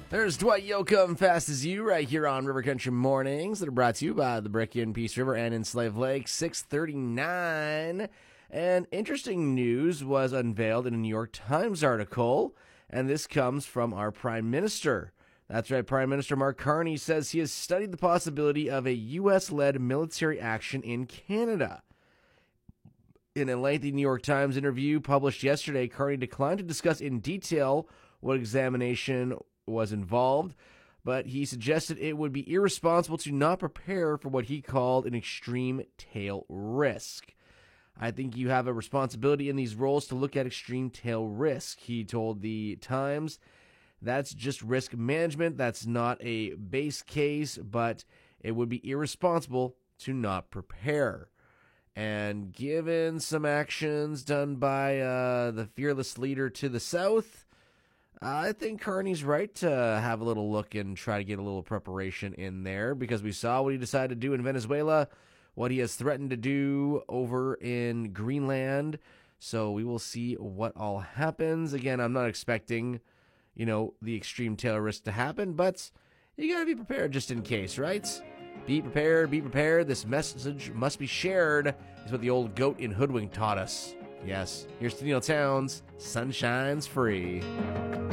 There's Dwight Yoakam, Fast as You, right here on River Country Mornings that are brought to you by the Brickyard Peace River and in Slave Lake, 639. And interesting news was unveiled in a New York Times article, and this comes from our Prime Minister. That's right, Prime Minister Mark Carney says he has studied the possibility of a U.S.-led military action in Canada. In a lengthy New York Times interview published yesterday, Carney declined to discuss in detail what examination was involved, but he suggested it would be irresponsible to not prepare for what he called an extreme tail risk. I think you have a responsibility in these roles to look at extreme tail risk, he told the Times. That's just risk management. That's not a base case, but it would be irresponsible to not prepare. And given some actions done by the fearless leader to the south, I think Carney's right to have a little look and try to get a little preparation in there, because we saw what he decided to do in Venezuela, what he has threatened to do over in Greenland. So we will see what all happens. Again, I'm not expecting, the extreme tail risk to happen, but you got to be prepared just in case, right? Be prepared, be prepared. This message must be shared, is what the old goat in Hoodwink taught us. Yes, here's to Neil Towns, Sunshine's Free.